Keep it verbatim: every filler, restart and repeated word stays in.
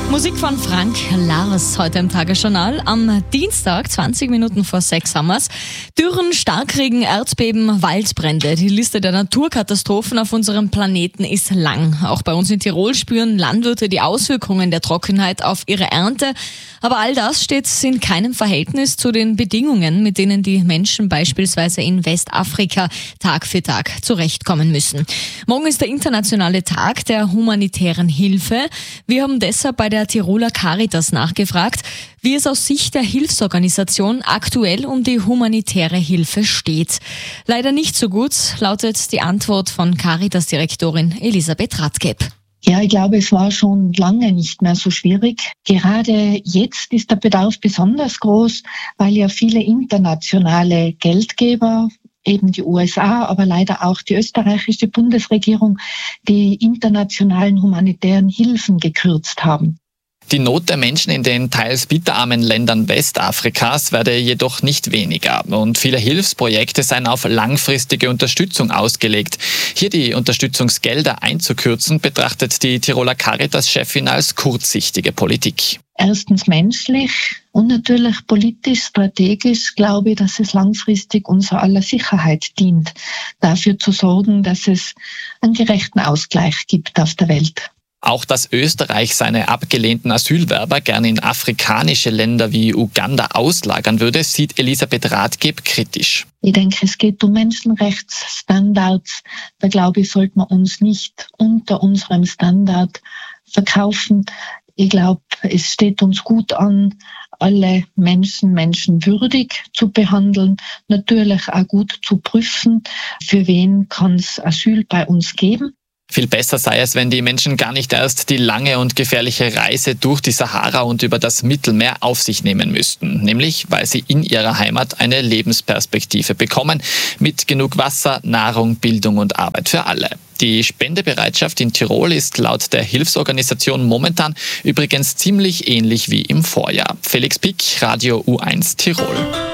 Musik von Frank Lars heute im Tagesjournal. Am Dienstag, zwanzig Minuten vor sechs haben wir's. Dürren, Starkregen, Erdbeben, Waldbrände. Die Liste der Naturkatastrophen auf unserem Planeten ist lang. Auch bei uns in Tirol spüren Landwirte die Auswirkungen der Trockenheit auf ihre Ernte. Aber all das steht in keinem Verhältnis zu den Bedingungen, mit denen die Menschen beispielsweise in Westafrika Tag für Tag zurechtkommen müssen. Morgen ist der internationale Tag der humanitären Hilfe. Wir haben deshalb bei der Tiroler Caritas nachgefragt, wie es aus Sicht der Hilfsorganisation aktuell um die humanitäre Hilfe steht. Leider nicht so gut, lautet die Antwort von Caritas-Direktorin Elisabeth Radgeb. Ja, ich glaube, es war schon lange nicht mehr so schwierig. Gerade jetzt ist der Bedarf besonders groß, weil ja viele internationale Geldgeber, eben die U S A, aber leider auch die österreichische Bundesregierung, die internationalen humanitären Hilfen gekürzt haben. Die Not der Menschen in den teils bitterarmen Ländern Westafrikas werde jedoch nicht weniger und viele Hilfsprojekte seien auf langfristige Unterstützung ausgelegt. Hier die Unterstützungsgelder einzukürzen, betrachtet die Tiroler Caritas-Chefin als kurzsichtige Politik. Erstens menschlich und natürlich politisch, strategisch glaube ich, dass es langfristig unserer aller Sicherheit dient, dafür zu sorgen, dass es einen gerechten Ausgleich gibt auf der Welt. Auch dass Österreich seine abgelehnten Asylwerber gerne in afrikanische Länder wie Uganda auslagern würde, sieht Elisabeth Radgeb kritisch. Ich denke, es geht um Menschenrechtsstandards. Da glaube ich, sollte man uns nicht unter unserem Standard verkaufen. Ich glaube, es steht uns gut an, alle Menschen menschenwürdig zu behandeln, natürlich auch gut zu prüfen, für wen kann es Asyl bei uns geben. Viel besser sei es, wenn die Menschen gar nicht erst die lange und gefährliche Reise durch die Sahara und über das Mittelmeer auf sich nehmen müssten. Nämlich, weil sie in ihrer Heimat eine Lebensperspektive bekommen, mit genug Wasser, Nahrung, Bildung und Arbeit für alle. Die Spendebereitschaft in Tirol ist laut der Hilfsorganisation momentan übrigens ziemlich ähnlich wie im Vorjahr. Felix Pick, Radio U eins Tirol.